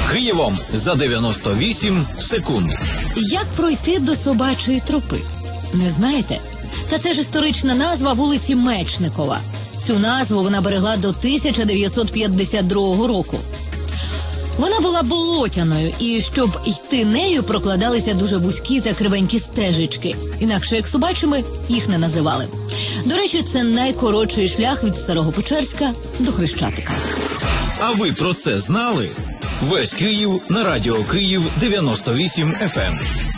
Києвом за 98 секунд. Як пройти до Собачої тропи? Не знаєте? Та це ж історична назва вулиці Мечникова. Цю назву вона берегла до 1952 року. Вона була болотяною, і щоб йти нею, прокладалися дуже вузькі та кривенькі стежечки. Інакше, як собачими, їх не називали. До речі, це найкоротший шлях від Старого Печерська до Хрещатика. А ви про це знали? Весь Київ на Радіо Київ 98 FM.